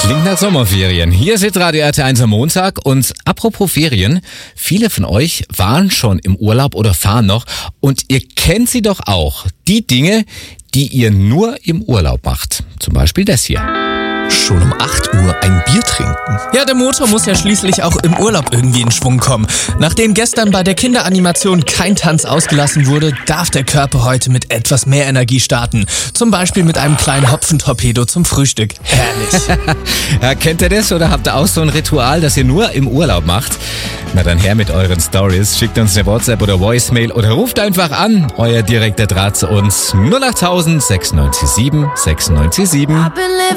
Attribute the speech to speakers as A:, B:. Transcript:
A: Klingt nach Sommerferien. Hier ist Radio RT1 am Montag und apropos Ferien, viele von euch waren schon im Urlaub oder fahren noch und ihr kennt sie doch auch. Die Dinge, die ihr nur im Urlaub macht. Zum Beispiel das hier.
B: Schon um 8 Uhr ein Bier trinken.
C: Ja, der Motor muss ja schließlich auch im Urlaub irgendwie in Schwung kommen. Nachdem gestern bei der Kinderanimation kein Tanz ausgelassen wurde, darf der Körper heute mit etwas mehr Energie starten. Zum Beispiel mit einem kleinen Hopfentorpedo zum Frühstück. Herrlich.
A: Ja, kennt ihr das oder habt ihr auch so ein Ritual, das ihr nur im Urlaub macht? Na dann her mit euren Stories. Schickt uns eine WhatsApp oder Voicemail oder ruft einfach an. Euer direkter Draht zu uns 08000 697 697.